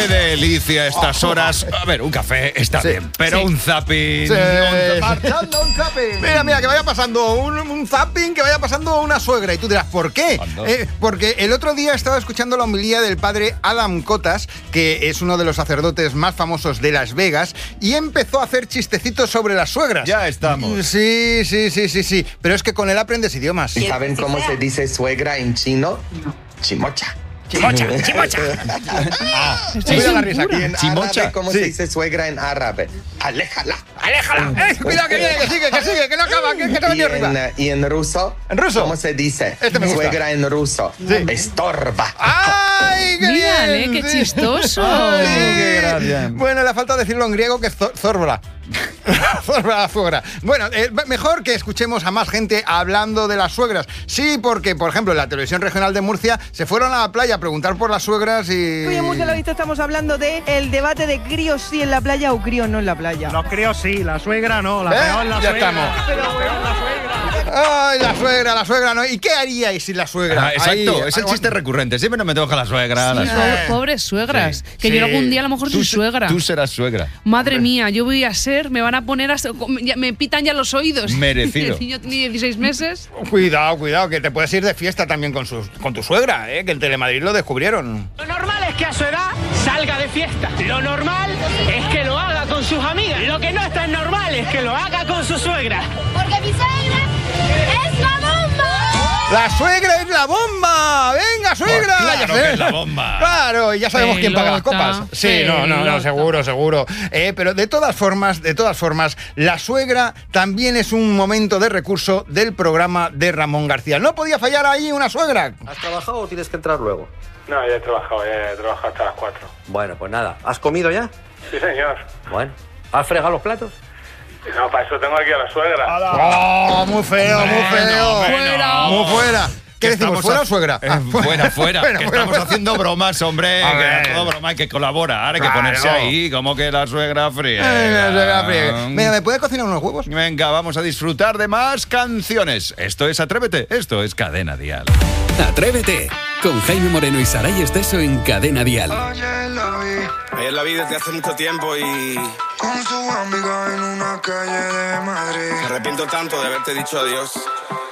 ¡Qué delicia a estas horas! A ver, un café está bien, pero un zapping... Marchando un zapping. Mira, que vaya pasando un zapping, que vaya pasando una suegra. Y tú dirás, ¿por qué? Porque el otro día estaba escuchando la homilía del padre Adam Cotas, que es uno de los sacerdotes más famosos de Las Vegas, y empezó a hacer chistecitos sobre las suegras. Ya estamos. Sí. Pero es que con él aprendes idiomas. ¿Y saben cómo se dice suegra en chino? Chimocha. Chimocha. Mira la risa aquí. En árabe, ¿cómo se dice suegra en árabe? Aléjala. Cuidado que viene, que sigue, que no acaba, que te ha venido arriba. ¿Y en ruso? ¿En ruso? ¿Cómo se dice? Me gusta. Suegra en ruso. Sí. Estorba. ¡Ay, qué Mírale, bien! qué chistoso. Ay, qué gracia. Bueno, le falta decirlo en griego, que es Zorbla. Zorbla la suegra. Bueno, mejor que escuchemos a más gente hablando de las suegras. Sí, porque, por ejemplo, en la televisión regional de Murcia se fueron a la playa a preguntar por las suegras y... Hoy en Murcia, lo visto, estamos hablando del debate de críos sí en la playa o críos no en la playa. Los críos sí, la suegra no, la peor la ya suegra. estamos. Pero la peor la suegra. ¡Ay, la suegra no! ¿Y qué haríais sin la suegra? Exacto, es el chiste recurrente. Siempre no me toca la suegra. Sí, la suegra. pobres suegras. Sí. Que yo algún día a lo mejor soy suegra. Tú serás suegra. Madre mía, yo voy a ser, me van a poner hasta, me pitan ya los oídos. Merecido. Yo tenía 16 meses. Cuidado, que te puedes ir de fiesta también con tu suegra, que en Telemadrid lo descubrieron. Lo normal es que a su edad salga de fiesta. Lo normal es que lo haga con sus amigas. Lo que no es tan normal es que lo haga con su suegra. Porque mi suegra es la bomba. ¡La suegra es la bomba! ¡Venga, suegra! Pues claro que es la bomba. Claro, y ya sabemos quién paga las copas. Sí, no, Pelota. seguro. Pero de todas formas, la suegra también es un momento de recurso del programa de Ramón García. No podía fallar ahí una suegra. ¿Has trabajado o tienes que entrar luego? No, ya he trabajado hasta las 4. Bueno, pues nada. ¿Has comido ya? Sí, señor. Bueno. ¿Has fregado los platos? No, para eso tengo aquí a la suegra. ¡Oh, muy feo! Fuera. ¡Muy fuera! ¿Qué decimos, fuera o suegra? Fuera. Que estamos haciendo bromas, hombre. Que todo broma hay que colaborar, hay que ponerse ahí, como que la suegra fría. Mira, ¿me puedes cocinar unos huevos? Venga, vamos a disfrutar de más canciones. Esto es Atrévete, esto es Cadena Dial. Atrévete, con Jaime Moreno y Saray Esteso en Cadena Dial. Ayer la vi desde hace mucho tiempo y... Con su amiga en una calle de Madrid. Me arrepiento tanto de haberte dicho adiós.